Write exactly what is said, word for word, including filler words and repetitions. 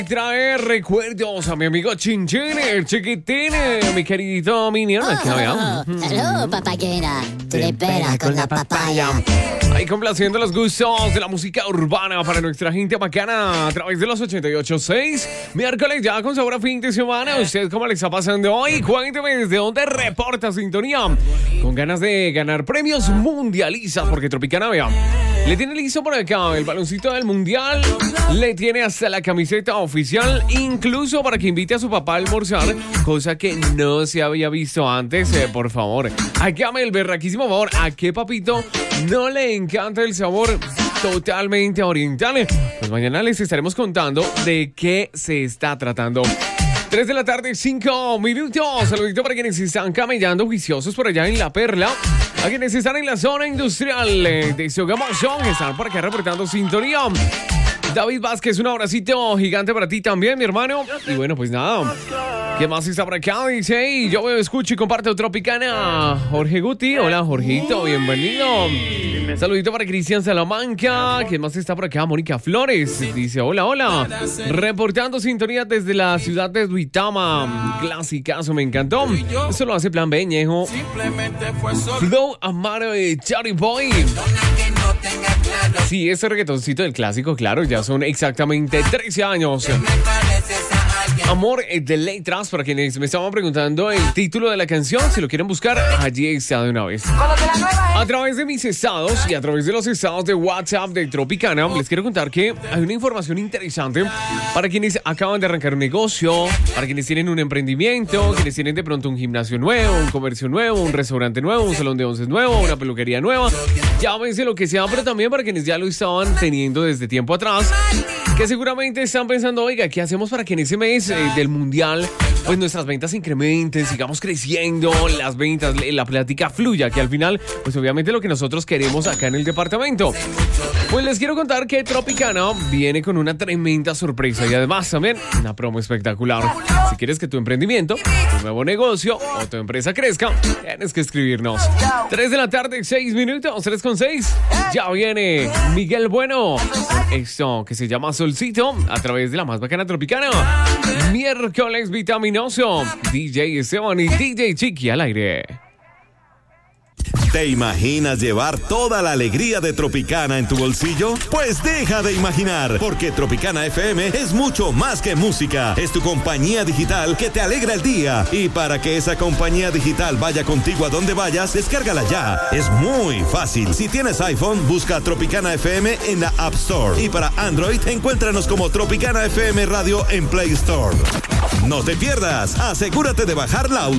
Trae recuerdos a mi amigo Chinchín, el chiquitín, mi queridito Minion. Oh, hello, papayera. Tú le pegas con la papaya. Ahí complaciendo los gustos de la música urbana para nuestra gente bacana a través de los ochenta y ocho punto seis. Miércoles ya con sabor a fin de semana. ¿Usted cómo le está pasando hoy? Cuénteme desde dónde reporta sintonía. Con ganas de ganar premios mundialistas porque Tropicana, vea, le tiene listo por acá el baloncito del mundial. Le tiene hasta la camiseta oficial, incluso para que invite a su papá a almorzar, cosa que no se había visto antes. Eh, por favor, hágame el berraquísimo favor. ¿A qué papito no le encanta el sabor totalmente oriental? Pues mañana les estaremos contando de qué se está tratando. tres de la tarde, cinco minutos. Saludito para quienes están camellando juiciosos por allá en La Perla. A quienes están en la zona industrial de Sogamoso, que están por acá reportando sintonía. David Vázquez, un abracito gigante para ti también, mi hermano. Y bueno, pues nada, ¿qué más está por acá? Dice, hey, yo veo, escucho y comparto Tropicana. Jorge Guti, hola Jorgito, bienvenido. Saludito para Cristian Salamanca. ¿Quién más está por acá? Mónica Flores dice, hola, hola. Reportando sintonía desde la ciudad de Duitama. Clasicazo, me encantó. Eso lo hace Plan B, Ñejo. Flow Amaro y Cherry Boy. Sí, ese reggaetoncito del clásico, claro, ya son exactamente trece años. Amor de letras, para quienes me estaban preguntando el título de la canción, si lo quieren buscar, allí está de una vez. A través de mis estados y a través de los estados de WhatsApp de Tropicana, les quiero contar que hay una información interesante para quienes acaban de arrancar un negocio, para quienes tienen un emprendimiento, quienes tienen de pronto un gimnasio nuevo, un comercio nuevo, un restaurante nuevo, un salón de once nuevo, una peluquería nueva, llámense lo que sea, pero también para quienes ya lo estaban teniendo desde tiempo atrás, que seguramente están pensando, oiga, ¿qué hacemos para que en ese mes eh, del mundial pues nuestras ventas se incrementen, sigamos creciendo, las ventas, la plática fluya, que al final pues obviamente lo que nosotros queremos acá en el departamento? Pues les quiero contar que Tropicana viene con una tremenda sorpresa y además también una promo espectacular. Si quieres que tu emprendimiento, tu nuevo negocio o tu empresa crezca, tienes que escribirnos. tres de la tarde, seis minutos, tres con seis. Ya viene Miguel Bueno. Esto que se llama Solcito a través de la más bacana Tropicana. Miércoles vitaminoso. D J Esteban y D J Chiqui al aire. ¿Te imaginas llevar toda la alegría de Tropicana en tu bolsillo? Pues deja de imaginar, porque Tropicana F M es mucho más que música. Es tu compañía digital que te alegra el día. Y para que esa compañía digital vaya contigo a donde vayas, descárgala ya. Es muy fácil. Si tienes iPhone, busca Tropicana F M en la App Store. Y para Android, encuéntranos como Tropicana F M Radio en Play Store. No te pierdas. Asegúrate de bajar la